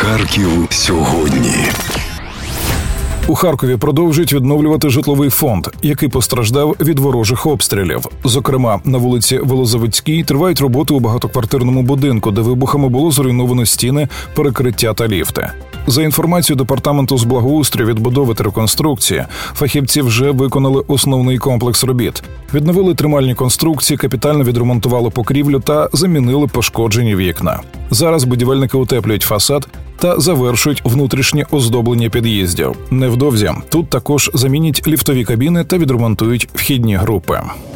Харків сьогодні. У Харкові продовжують відновлювати житловий фонд, який постраждав від ворожих обстрілів. Зокрема, на вулиці Волозавицькій тривають роботи у багатоквартирному будинку, де вибухами було зруйновано стіни, перекриття та ліфти. За інформацією Департаменту з благоустрою, відбудови та реконструкції, фахівці вже виконали основний комплекс робіт. Відновили тримальні конструкції, капітально відремонтували покрівлю та замінили пошкоджені вікна. Зараз будівельники утеплюють фасад та завершують внутрішнє оздоблення під'їздів. Невдовзі тут також замінять ліфтові кабіни та відремонтують вхідні групи.